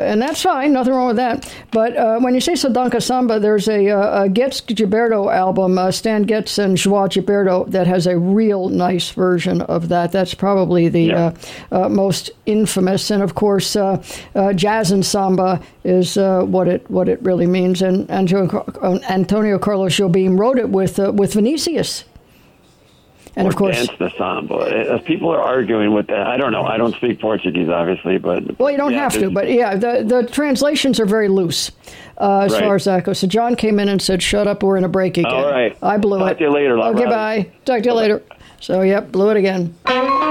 and that's fine, nothing wrong with that. But when you say Sadanka Samba, there's a Getz Gilberto album, Stan Getz and Joao Gilberto, that has a real nice version of that. That's probably the most infamous. And of course, jazz and samba is what it really means. And Antonio Carlos Jobim wrote it with Vinicius. And or of course, dance the samba. If people are arguing with that, I don't know. I don't speak Portuguese, obviously, but well, you don't have to. But yeah, the translations are very loose as far as that goes. So John came in and said, "Shut up, we're in a break again." All right, I blew it. Talk to you later. Okay, bye. Talk to you later. So yep, blew it again.